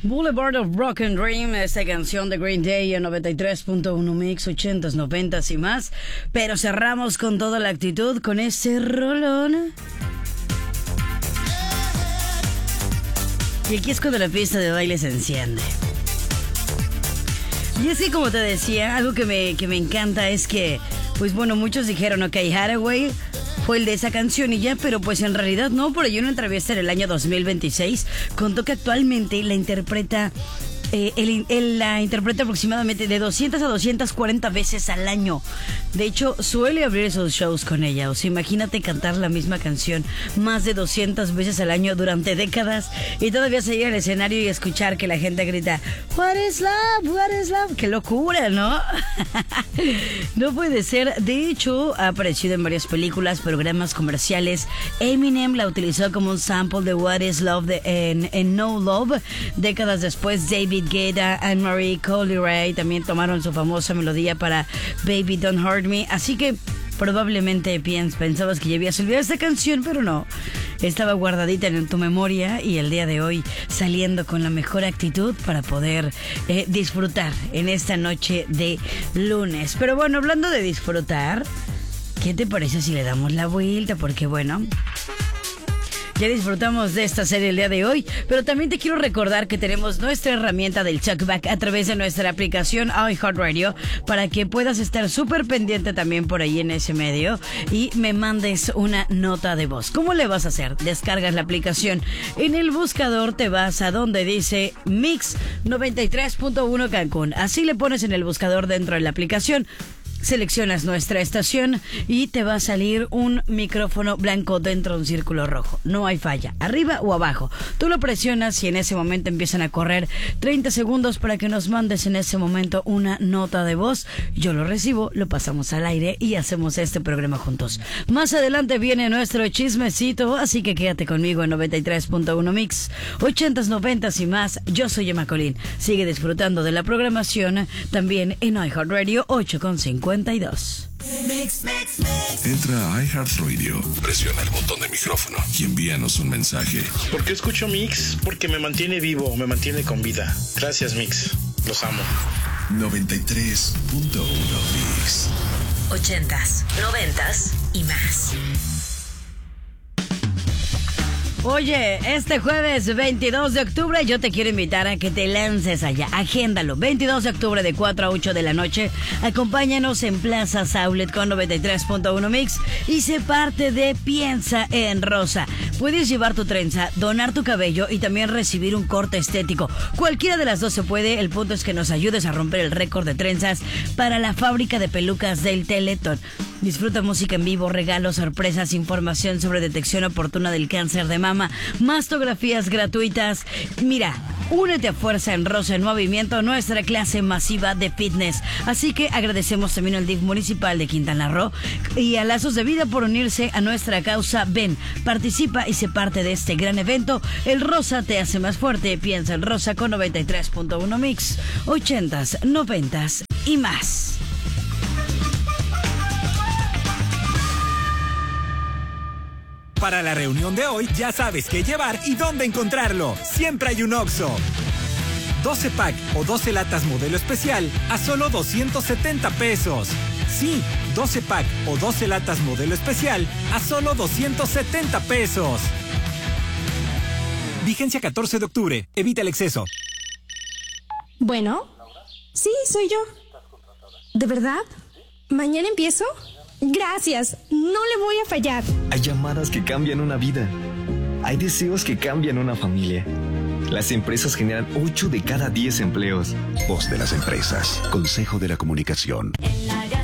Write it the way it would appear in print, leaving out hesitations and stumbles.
Boulevard of Broken Dream, esta canción de Green Day en 93.1 Mix, 80s, 90s y más. Pero cerramos con toda la actitud con ese rolón. Y aquí es cuando la pista de baile se enciende. Y es que, como te decía, algo que me encanta es que, pues bueno, muchos dijeron, ok, Hathaway fue el de esa canción y ya, pero pues en realidad no. Por ello, en una entrevista en el año 2026 contó que actualmente la interpreta él la interpreta aproximadamente de 200 a 240 veces al año. De hecho, suele abrir esos shows con ella. O sea, imagínate cantar la misma canción más de 200 veces al año durante décadas y todavía seguir al escenario y escuchar que la gente grita "What is love? What is love?". ¡Qué locura!, ¿no? No puede ser. De hecho, ha aparecido en varias películas, programas comerciales. Eminem la utilizó como un sample de What is Love en No Love. Décadas después, David Guetta, Anne-Marie, Coley Ray también tomaron su famosa melodía para Baby Don't Hurt Me. Así que probablemente pensabas que ya habías olvidado esta canción, pero no. Estaba guardadita en tu memoria y el día de hoy saliendo con la mejor actitud para poder disfrutar en esta noche de lunes. Pero bueno, hablando de disfrutar, ¿qué te parece si le damos la vuelta? Porque bueno, ya disfrutamos de esta serie el día de hoy, pero también te quiero recordar que tenemos nuestra herramienta del Talkback a través de nuestra aplicación iHeartRadio para que puedas estar súper pendiente también por ahí en ese medio y me mandes una nota de voz. ¿Cómo le vas a hacer? Descargas la aplicación. En el buscador te vas a donde dice Mix 93.1 Cancún. Así le pones en el buscador dentro de la aplicación. Seleccionas nuestra estación y te va a salir un micrófono blanco dentro de un círculo rojo. No hay falla, arriba o abajo. Tú lo presionas y en ese momento empiezan a correr 30 segundos para que nos mandes en ese momento una nota de voz. Yo lo recibo, lo pasamos al aire y hacemos este programa juntos. Más adelante viene nuestro chismecito, así que quédate conmigo en 93.1 Mix, 80s, 90s y más. Yo soy Emma Colín. Sigue disfrutando de la programación también en iHeartRadio 8.52. Entra a iHeartRadio, presiona el botón de micrófono y envíanos un mensaje. ¿Por qué escucho Mix? Porque me mantiene vivo, me mantiene con vida. Gracias, Mix. Los amo. 93.1 Mix. 80s, 90s y más. Oye, este jueves 22 de octubre yo te quiero invitar a que te lances allá. Agéndalo, 22 de octubre de 4 a 8 de la noche. Acompáñanos en Plaza Outlet con 93.1 Mix y sé parte de Piensa en Rosa. Puedes llevar tu trenza, donar tu cabello y también recibir un corte estético. Cualquiera de las dos se puede. El punto es que nos ayudes a romper el récord de trenzas para la fábrica de pelucas del Teletón. Disfruta música en vivo, regalos, sorpresas, información sobre detección oportuna del cáncer de mama, mastografías gratuitas. Mira, únete a Fuerza en Rosa en Movimiento, nuestra clase masiva de fitness. Así que agradecemos también al DIF municipal de Quintana Roo y a Lazos de Vida por unirse a nuestra causa. Ven, participa y sé parte de este gran evento. El rosa te hace más fuerte. Piensa en Rosa con 93.1 Mix, 80s, 90s y más. Para la reunión de hoy ya sabes qué llevar y dónde encontrarlo. Siempre hay un Oxxo. 12 pack o 12 latas modelo especial a solo 270 pesos. Sí, 12 pack o 12 latas modelo especial a solo 270 pesos. Vigencia 14 de octubre. Evita el exceso. Bueno, sí, soy yo. ¿De verdad? ¿Mañana empiezo? Gracias, no le voy a fallar. Hay llamadas que cambian una vida. Hay deseos que cambian una familia. Las empresas generan 8 de cada 10 empleos. Voz de las empresas. Consejo de la Comunicación. En la